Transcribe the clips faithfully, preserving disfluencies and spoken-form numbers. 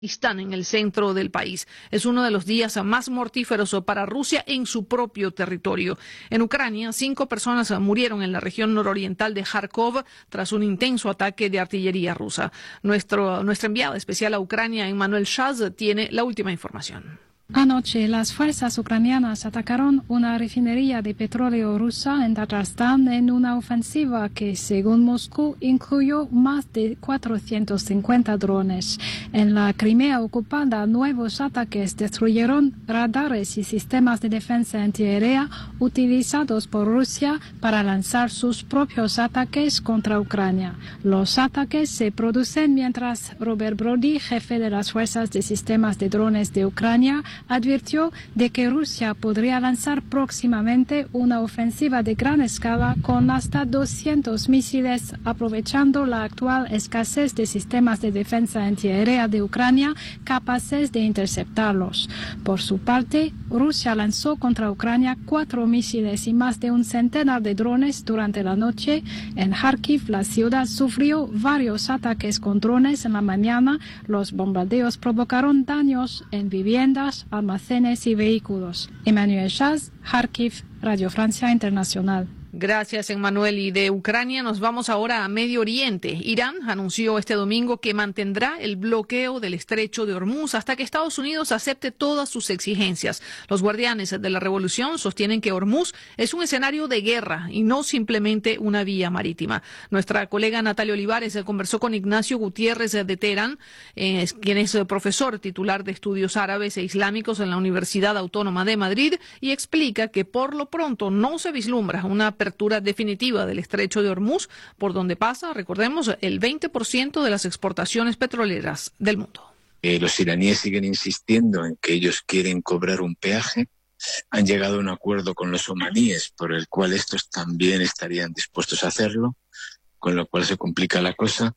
están en el centro del país. Es uno de los días más mortíferos para Rusia en su propio territorio. En Ucrania, cinco personas murieron en la región nororiental de Kharkov tras un intenso ataque de artillería rusa. Nuestro, nuestra enviada especial a Ucrania, Emmanuel Shaz, tiene la última información. Anoche, las fuerzas ucranianas atacaron una refinería de petróleo rusa en Tatarstan en una ofensiva que, según Moscú, incluyó más de cuatrocientos cincuenta drones. En la Crimea ocupada, nuevos ataques destruyeron radares y sistemas de defensa antiaérea utilizados por Rusia para lanzar sus propios ataques contra Ucrania. Los ataques se producen mientras Robert Brody, jefe de las fuerzas de sistemas de drones de Ucrania, advirtió de que Rusia podría lanzar próximamente una ofensiva de gran escala con hasta doscientos misiles, aprovechando la actual escasez de sistemas de defensa antiaérea de Ucrania capaces de interceptarlos. Por su parte, Rusia lanzó contra Ucrania cuatro misiles y más de un centenar de drones durante la noche. En Kharkiv, la ciudad sufrió varios ataques con drones en la mañana. Los bombardeos provocaron daños en viviendas, almacenes y vehículos. Emmanuel Shaz, Kharkiv, Radio Francia Internacional. Gracias, Emmanuel. Y de Ucrania nos vamos ahora a Medio Oriente. Irán anunció este domingo que mantendrá el bloqueo del estrecho de Hormuz hasta que Estados Unidos acepte todas sus exigencias. Los guardianes de la revolución sostienen que Hormuz es un escenario de guerra y no simplemente una vía marítima. Nuestra colega Natalia Olivares conversó con Ignacio Gutiérrez de Teherán, eh, quien es profesor titular de estudios árabes e islámicos en la Universidad Autónoma de Madrid, y explica que por lo pronto no se vislumbra una apertura definitiva del estrecho de Hormuz, por donde pasa, recordemos, el veinte por ciento de las exportaciones petroleras del mundo. Eh, los iraníes siguen insistiendo en que ellos quieren cobrar un peaje. Han llegado a un acuerdo con los omaníes por el cual estos también estarían dispuestos a hacerlo, con lo cual se complica la cosa.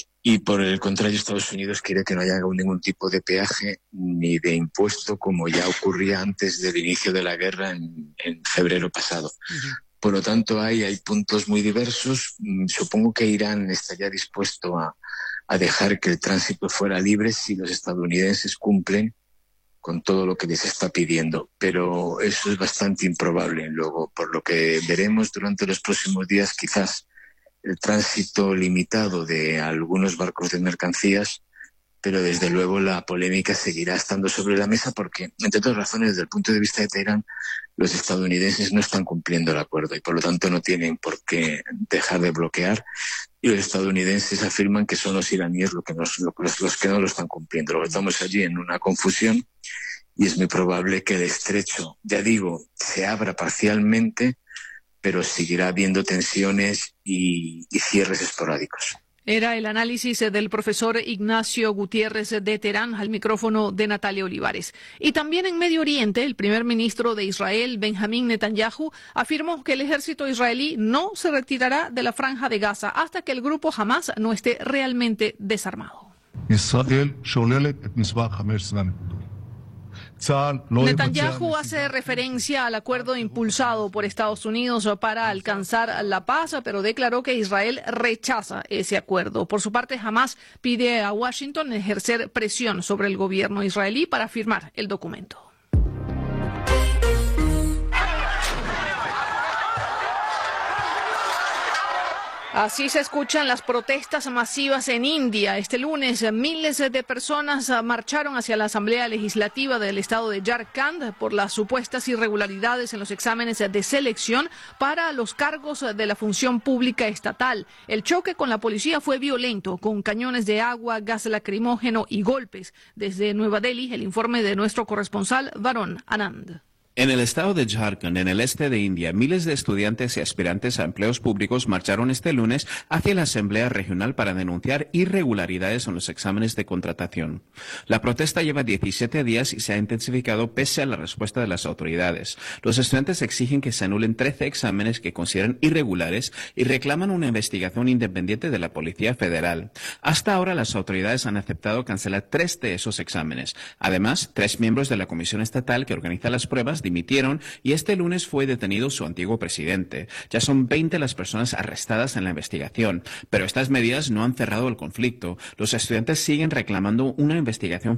Y por el contrario, Estados Unidos quiere que no haya ningún tipo de peaje ni de impuesto, como ya ocurría antes del inicio de la guerra en, en febrero pasado. Uh-huh. Por lo tanto, hay, hay puntos muy diversos. Supongo que Irán estaría dispuesto a, a dejar que el tránsito fuera libre si los estadounidenses cumplen con todo lo que les está pidiendo. Pero eso es bastante improbable. Luego, por lo que veremos durante los próximos días, quizás el tránsito limitado de algunos barcos de mercancías, pero desde luego la polémica seguirá estando sobre la mesa porque, entre otras razones, desde el punto de vista de Teherán, los estadounidenses no están cumpliendo el acuerdo y por lo tanto no tienen por qué dejar de bloquear, y los estadounidenses afirman que son los iraníes los que, nos, los, los que no lo están cumpliendo. Luego estamos allí en una confusión y es muy probable que el estrecho, ya digo, se abra parcialmente, pero seguirá habiendo tensiones y, y cierres esporádicos. Era el análisis del profesor Ignacio Gutiérrez de Teherán al micrófono de Natalia Olivares. Y también en Medio Oriente, el primer ministro de Israel, Benjamín Netanyahu, afirmó que el ejército israelí no se retirará de la franja de Gaza hasta que el grupo Hamas no esté realmente desarmado. Israel Netanyahu hace referencia al acuerdo impulsado por Estados Unidos para alcanzar la paz, pero declaró que Israel rechaza ese acuerdo. Por su parte, Hamas pide a Washington ejercer presión sobre el gobierno israelí para firmar el documento. Así se escuchan las protestas masivas en India. Este lunes, miles de personas marcharon hacia la Asamblea Legislativa del estado de Jharkhand por las supuestas irregularidades en los exámenes de selección para los cargos de la función pública estatal. El choque con la policía fue violento, con cañones de agua, gas lacrimógeno y golpes. Desde Nueva Delhi, el informe de nuestro corresponsal, Varun Anand. En el estado de Jharkhand, en el este de India, miles de estudiantes y aspirantes a empleos públicos marcharon este lunes hacia la Asamblea Regional para denunciar irregularidades en los exámenes de contratación. La protesta lleva diecisiete días y se ha intensificado pese a la respuesta de las autoridades. Los estudiantes exigen que se anulen trece exámenes que consideran irregulares y reclaman una investigación independiente de la Policía Federal. Hasta ahora, las autoridades han aceptado cancelar tres de esos exámenes. Además, tres miembros de la Comisión Estatal que organiza las pruebas personas dimitieron y este lunes fue detenido su antiguo presidente. Ya son veinte las personas arrestadas en la investigación, pero estas medidas no han cerrado el conflicto. Los estudiantes siguen reclamando una investigación